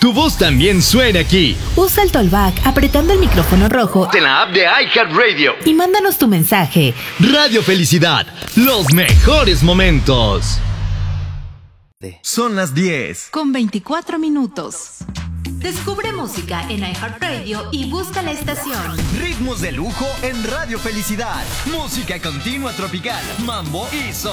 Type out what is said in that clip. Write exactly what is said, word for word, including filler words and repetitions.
tu voz también suena aquí. Usa el Tollback apretando el micrófono rojo En la app de iHeartRadio. y mándanos tu mensaje. Radio Felicidad, los mejores momentos. Son las diez. Con veinticuatro minutos. Descubre música en iHeartRadio y busca la estación. Ritmos de lujo en Radio Felicidad. Música continua tropical, mambo y soul.